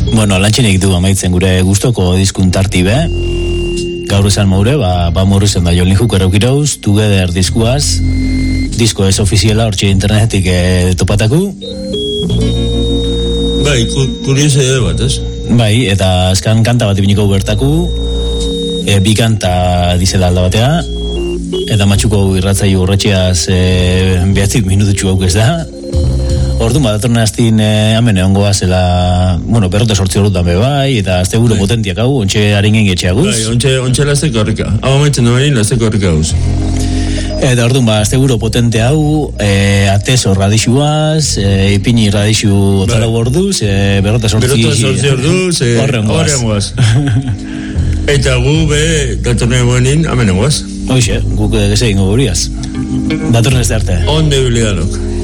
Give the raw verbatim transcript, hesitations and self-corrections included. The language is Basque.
Bueno, lantxenek du amaitzen gure gustoko diskuntarti be. Gaur esan maure, ba, ba morrizen da jolin juk erraukirauz, Together diskuaz, disko ez ofiziala hortxe internetik e, topataku. Bai, kurioso ere bat, ez? Bai, eta azkan kanta bat ibiniko bertaku, e, bi kanta dizela alda batea, eta matxuko irratzaio horretxeaz e, behatzik minututxu hauk ez da. Orduan bat, atorren aztin eh, hemen egon goazela, bueno, berrota sortzi horretan be bai, eta azte guro potentiak hau, ontxe haringen getxea guz. Bai, ontxe, ontxe lazteko horreka. Hau amaitzen noberin lazteko horreka guz. Eta orduan ba, azte guro potente hau, e, ateso radixuaz, e, ipini radixu otalau orduz, e, berrota sortzi... Berrota sortzi orduz, e, horren goaz. Eta gu be, datorren egoenin, hemen egoaz. Hoxe, guk gezegin goguriaz. Datorren ez da arte. Onde biligalok.